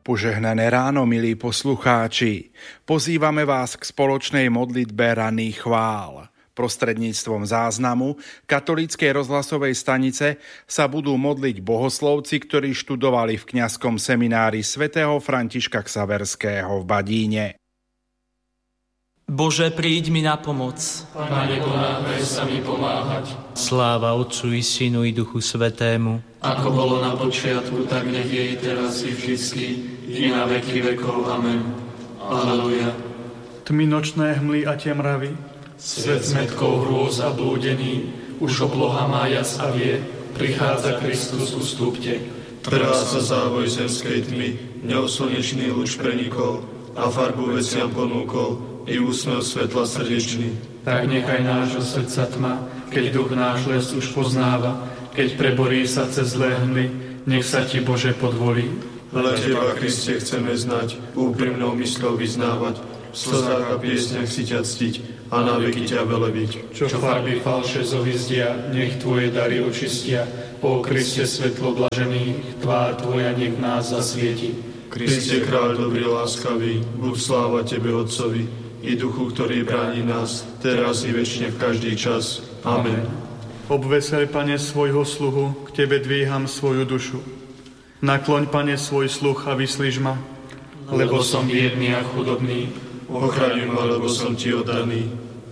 Požehnané ráno, milí poslucháči. Pozývame vás k spoločnej modlitbe ranných chvál. Prostredníctvom záznamu katolíckej rozhlasovej stanice sa budú modliť bohoslovci, ktorí študovali v kňazskom seminári svätého Františka Xaverského v Badíne. Bože, príď mi na pomoc. Pane, ponáhľaj sa mi pomáhať. Sláva Otcu i Synu i Duchu Svätému. Ako bolo na počiatku, tak nech je i teraz i vždycky, i na veky vekov. Amen. Aleluja. Tmy nočné hmly a temravy, Svet smetkou hrôz a blúdený, už obloha má jas a vie, prichádza Kristus, ustúpte. Teraz sa závoj zemskej tmy, neoslnečný lúč prenikol, a farbu veciam ponúkol, i úsmev svetla srdečný. Tak nechaj nášho srdca tma, keď duch náš les už poznáva, keď preborí sa cez zlé hmly, nech sa ti, Bože, podvolí. Len teba, Kriste, chceme znať, úprimnou mysľou vyznávať, v slzách a piesňach si ťa ctiť a na veky ťa velebiť. Čo farby falše zohyzdia, nech tvoje dary očistia, o Kriste svetlo blažených, tvár tvoja nech v nás zasvieti. Kriste, kráľ dobrý, láskavý, buď sláva tebe, Otcovi, i Duchu, ktorý bráni nás, teraz i večne v každý čas. Amen. obveseľ, Pane, svojho sluhu, k Tebe dvíham svoju dušu. Nakloň, Pane, svoj sluch a vyslíš ma, lebo som biedný a chudobný, ochraňuj ma, lebo som Ti oddaný.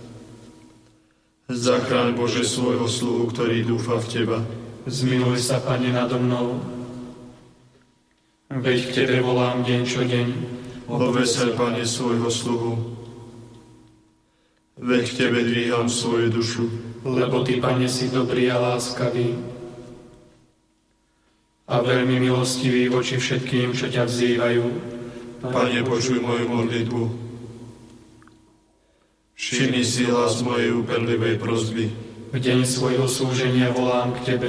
Zachráň, Bože, svojho sluhu, ktorý dúfa v Teba. Zmiluj sa, Pane, nado mnou, veď k Tebe volám deň čo deň. Obveseľ, Pane, svojho sluhu, veď k Tebe dvíham svoju dušu. Lebo Ty, Pane, si dobrý a láskavý a veľmi milostivý voči všetkým, čo ťa vzývajú. Pane, počuj moju modlitbu. Všimni si hlas mojej úpenlivej prosby. V deň svojho súženia volám k Tebe,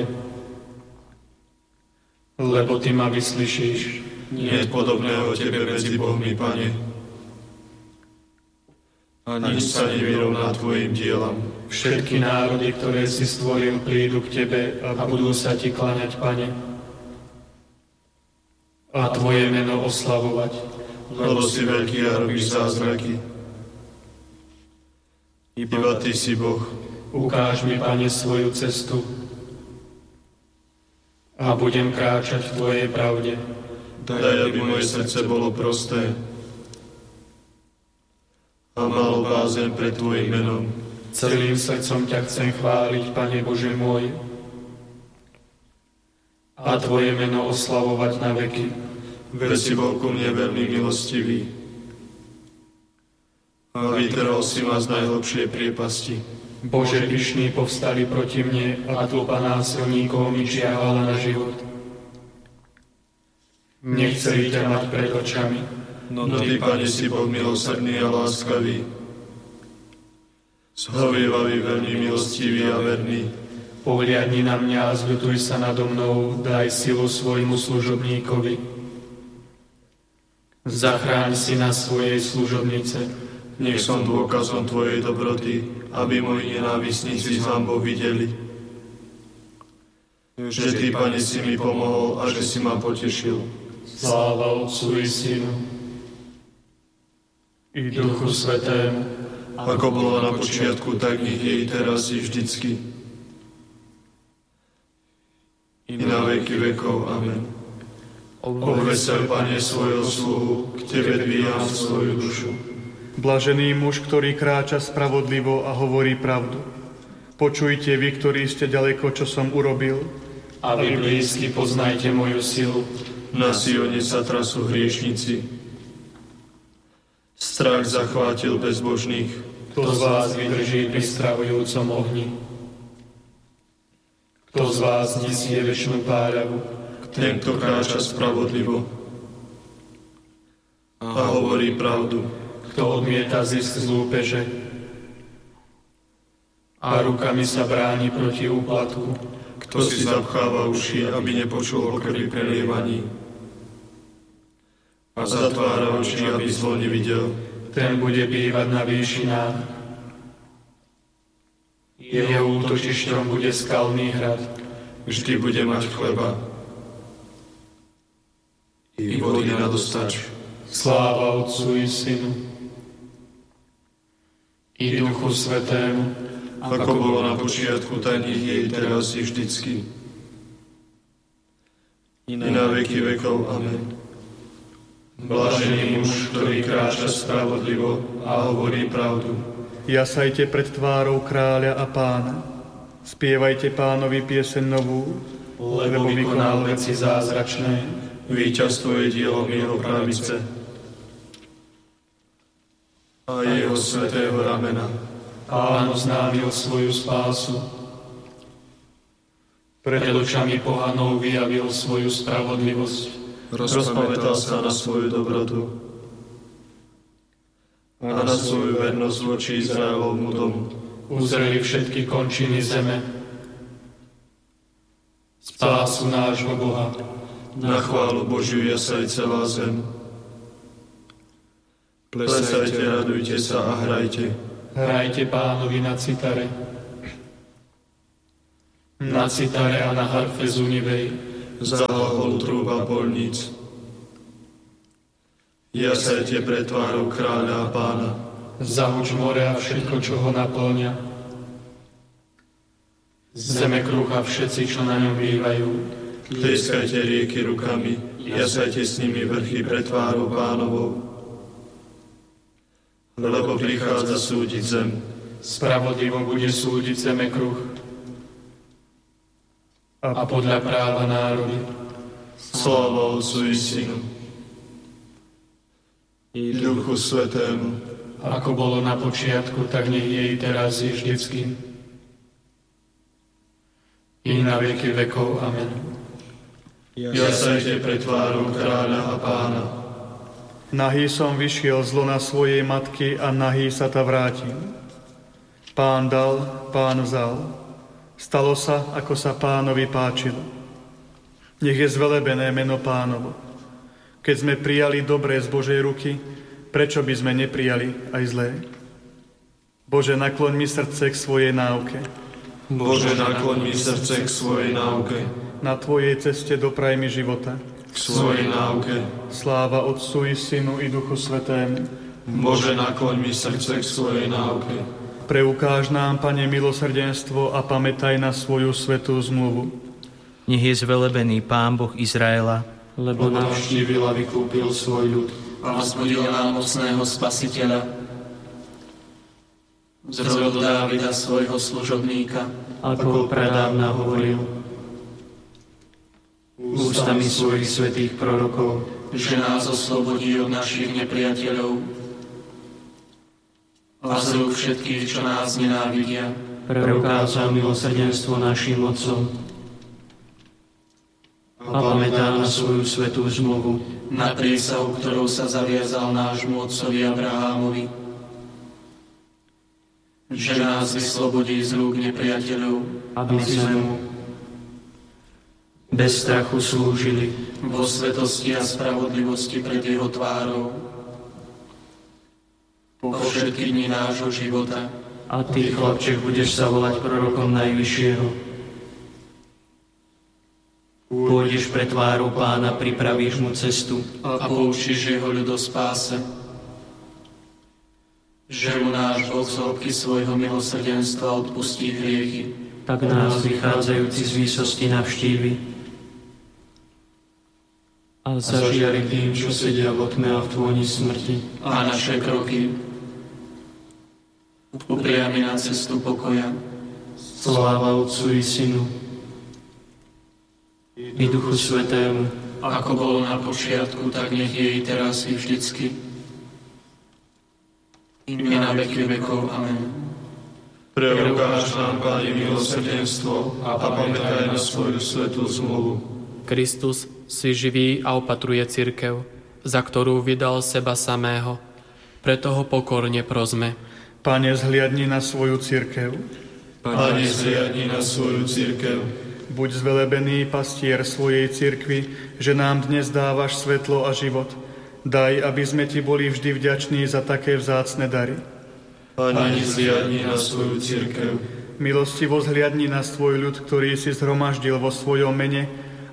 lebo Ty ma vyslyšíš. Nie je podobného Tebe medzi Bohmi, Pane, a nič sa nevyrovná Tvojim dielam. Všetky národy, ktoré si stvoril, prídu k Tebe a budú sa Ti kláňať, Pane, a Tvoje meno oslavovať, lebo si veľký a robíš zázraky. Iba Ty si Boh. Ukáž mi, Pane, svoju cestu a budem kráčať v Tvojej pravde. Daj, aby moje srdce bolo prosté a malo bázeň pred Tvojim menom. Celým srdcom ťa chcem chváliť, Pane Bože môj, a Tvoje meno oslavovať na veky. Veď si bol ku mne veľmi milostivý a vytrhol si ma z najhlbšej priepasti. Bože, pyšní povstali proti mne a tlupa násilníkov mi čiahala na život. Nechceli ťa mať pred očami, no Ty, Pane, si Boh milosrdný a láskavý, zhovievavý, veľmi milostivý a verný. Pohliadni na mňa a zľutuj sa nado mnou, daj silu svojmu služobníkovi. Zachráň si na svojej služobnice. Nech som dôkazom Tvojej dobroty, aby moji nenávistníci z hanbou videli, že Ty, Pane, si mi pomohol a že si ma potešil. Sláva Otcu i Synu i Duchu Svätému, ako bolo na počiatku, tak nech je i teraz i vždycky, i na veky vekov. Amen. Obveseľ, Pane, svojho sluhu, k Tebe dvíham svoju dušu. Blažený muž, ktorý kráča spravodlivo a hovorí pravdu. Počujte vy, ktorí ste ďaleko, čo som urobil. A vy blízky, poznajte moju silu. Na Sione sa trasú hriešnici. Strach zachvátil bezbožných. Kto z vás vydrží pri stravujúcom ohni? Kto z vás nesie večnú páľavu? Ten, kto kráča spravodlivo a hovorí pravdu. Kto odmieta zisk z lúpeže a rukami sa bráni proti úplatku. Kto si zapcháva uši, aby nepočul o krvi prelievaní a zatvára oči, aby zlo nevidel. Ten bude bývať na výšinách. Jeho útočišťom bude skalný hrad. Vždy bude mať chleba i vody na dostač. Sláva Otcu i Synu i Duchu Svätému, ako bolo na počiatku, tak nech je i teraz i vždycky. I na veky vekov. Amen. Blažený muž, ktorý kráča spravodlivo a hovorí pravdu. Jasajte pred tvárou kráľa a pána. Spievajte pánovi pieseň novú, Lebo vykonal veci zázračné. Víťazstvo je dielom jeho pravice a jeho svätého ramena. Pán oznámil svoju spásu. Pred očami pohanov vyjavil svoju spravodlivosť. Rozpamätal sa na svoju dobrotu a na svoju vernosť voči Izraelovmu domu. Uzreli všetky končiny zeme spásu nášho Boha. Na chválu Božiu jasaj celá zem. Plesajte, radujte sa a hrajte. Hrajte Pánovi na citare. Na citare a na harfe zunivej. Zahlahol trúba polníc. Jasajte pred tvárou kráľa a pána. Zahuč more a všetko, čo ho naplňa. Zeme kruha všetci, čo na ňom bývajú. Tlieskajte rieky rukami, jasajte s nimi vrchy pred tvárou pánovou. Lebo prichádza súdiť zem. Spravodlivo bude súdiť zeme kruh a podľa práva národy. Sláva Otcu i Synu i Duchu Svätému, ako bolo na počiatku, tak nech je i teraz i vždycky. I na veky vekov. Amen. Jasajte pred tvárou kráľa a pána. Nahý som vyšiel z lona svojej matky a nahý sa ta vrátil. Pán dal, pán vzal. Stalo sa, ako sa pánovi páčilo. Nech je zvelebené meno pánovo. Keď sme prijali dobré z Božej ruky, prečo by sme neprijali aj zlé? Bože, nakloň mi srdce k svojej náuke. Bože, nakloň mi srdce k svojej náuke. Na Tvojej ceste dopraj mi života. K svojej náuke. Sláva Otcu i Synu i Duchu Svätému. Bože, nakloň mi srdce k svojej náuke. Preukáž nám, Pane, milosrdenstvo a pamätaj na svoju svätú zmluvu. Nech je zvelebený Pán Boh Izraela, Lebo navštívil a vykúpil svoj ľud. A vzbudil nám mocného Spasiteľa. Zrodil Dávida svojho služobníka. Ako pradávna hovoril ústami svojich svätých prorokov, Že nás oslobodí od našich nepriateľov a z rúk všetkých, čo nás nenávidia. preukázal milosrdenstvo našim otcom a pamätá na svoju svätú zmluvu, Na prísahu, ktorou sa zaviazal nášmu otcovi Abrahámovi. Že nás vyslobodí z rúk nepriateľov. aby sme mu bez strachu slúžili Vo svetosti a spravodlivosti pred jeho tvárou. Po všetky dni nášho života. a ty, chlapček, budeš sa volať prorokom Najvyššieho. Pôjdeš pred tvárou Pána, pripravíš mu cestu A poučíš jeho ľud o spáse. Že mu náš Boh z hĺbky svojho milosrdenstva odpustí hriechy. tak nás vychádzajúci z výsosti navštívi a zažiari tým, čo sedia v tme a v tvoni smrti. A naše kroky upriami na cestu pokoja. Sláva Otcu i Synu i Duchu Svätému, Ako bolo na počiatku, tak nech je i teraz i vždycky. I na veky vekov. Amen. Preukáž nám, Pane, milosrdenstvo a pamätaj na svoju svätú zmluvu. Kristus si živí a opatruje cirkev, za ktorú vydal seba samého. Preto ho pokorne prosme. Pane, zhliadni na svoju cirkev. Pane, zliadni na svoju cirkev. Buď zvelebený pastier svojej cirkvi, že nám dnes dávaš svetlo a život. Daj, aby sme Ti boli vždy vďační za také vzácne dary. Pane, zliadni na svoju cirkev. Milostivo zhliadni na svoj ľud, ktorý si zhromaždil vo svojom mene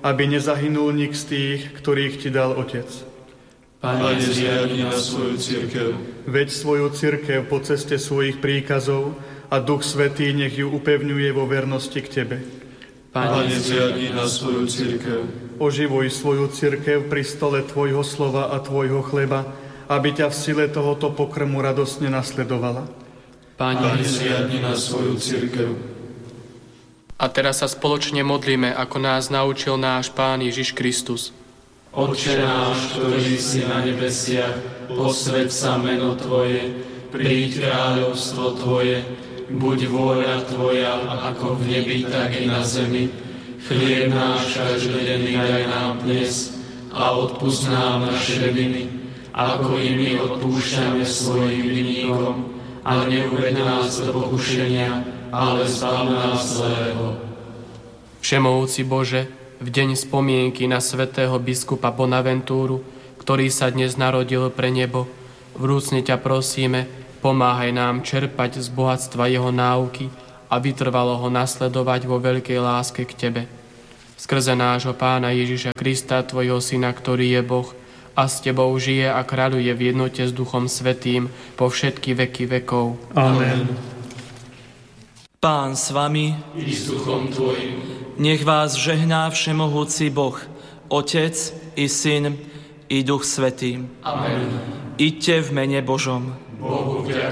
aby nezahynul nik z tých, ktorých ti dal Otec. Pane, zriadni na svoju cirkev. Veď svoju cirkev po ceste svojich príkazov a Duch Svätý nech ju upevňuje vo vernosti k Tebe. Pane, zriadni na svoju cirkev. Oživuj svoju cirkev pri stole Tvojho slova a Tvojho chleba, aby ťa v sile tohoto pokrmu radosne nasledovala. Pane, zriadni na svoju cirkev. A teraz sa spoločne modlíme, ako nás naučil náš Pán Ježiš Kristus. Otče náš, ktorý si na nebesiach, posväť sa meno Tvoje, príď kráľovstvo Tvoje, buď vôľa Tvoja, ako v nebi, tak i na zemi. Chlieb náš každodenný daj nám dnes a odpusť nám naše viny, ako i my odpúšťame svojim vinníkom. A neuved nás do pokušenia, ale zbav nás zlého. Všemohúci Bože, v deň spomienky na svätého biskupa Bonaventúru, ktorý sa dnes narodil pre nebo, vrúcne ťa prosíme, pomáhaj nám čerpať z bohatstva jeho náuky a vytrvalo ho nasledovať vo veľkej láske k Tebe. Skrze nášho Pána Ježiša Krista, Tvojho Syna, ktorý je Boh a s Tebou žije a kráľuje v jednote s Duchom Svätým po všetky veky vekov. Amen. Pán s vami, I s duchom Tvojim. nech vás žehná všemohúci Boh, Otec i Syn i Duch Svätý. Amen. Iďte v mene Božom. Bohu vďaka.